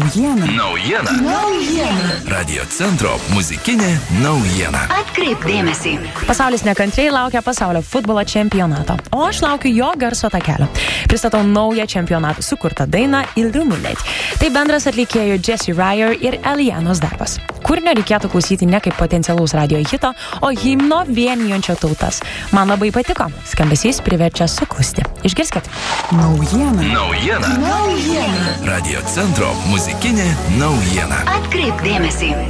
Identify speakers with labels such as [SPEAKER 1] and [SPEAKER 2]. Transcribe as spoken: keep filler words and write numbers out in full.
[SPEAKER 1] Naujiena.
[SPEAKER 2] Naujiena.
[SPEAKER 1] Naujiena.
[SPEAKER 2] Radio centro muzikinė naujiena.
[SPEAKER 3] Atkreipk dėmesį.
[SPEAKER 4] Pasaulis nekantriai laukia pasaulio futbolo čempionato, o aš laukiu jo garso takelio. Pristatau naują čempionatą sukurtą dainą Illuminate. Tai bendras atlikėjų Jesse Ryer ir Elianos darbas. Kūrinio reikėtų klausyti ne kaip potencialaus radio hito, o himno vienijančio tautas. Man labai patiko. Skambesys priverčia suklusti. Išgirskit.
[SPEAKER 1] Naujiena.
[SPEAKER 2] Naujiena.
[SPEAKER 1] Naujiena.
[SPEAKER 2] Radio centro muzikinė naujiena.
[SPEAKER 3] Atkreipk dėmesį.